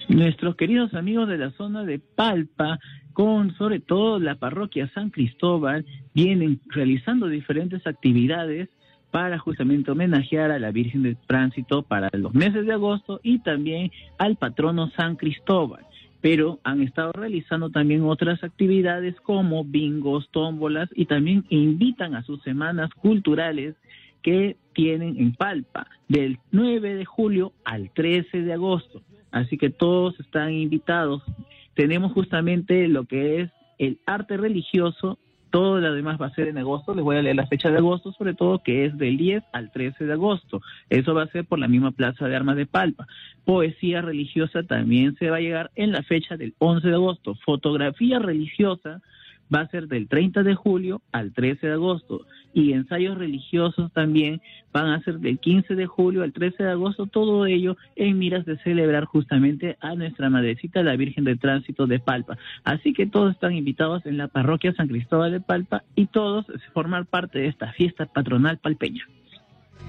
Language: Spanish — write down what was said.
Nuestros queridos amigos de la zona de Palpa, con sobre todo la parroquia San Cristóbal, vienen realizando diferentes actividades para justamente homenajear a la Virgen del Tránsito para los meses de agosto y también al patrono San Cristóbal. Pero han estado realizando también otras actividades como bingos, tómbolas y también invitan a sus semanas culturales que tienen en Palpa del 9 de julio al 13 de agosto. Así que todos están invitados. Tenemos justamente lo que es el arte religioso. Todo lo demás va a ser en agosto. Les voy a leer la fecha de agosto, sobre todo, que es del 10 al 13 de agosto. Eso va a ser por la misma Plaza de Armas de Palpa. Poesía religiosa también se va a llegar en la fecha del 11 de agosto. Fotografía religiosa va a ser del 30 de julio al 13 de agosto. Y ensayos religiosos también van a ser del 15 de julio al 13 de agosto, todo ello en miras de celebrar justamente a nuestra Madrecita, la Virgen del Tránsito de Palpa. Así que todos están invitados en la parroquia San Cristóbal de Palpa y todos formar parte de esta fiesta patronal palpeña.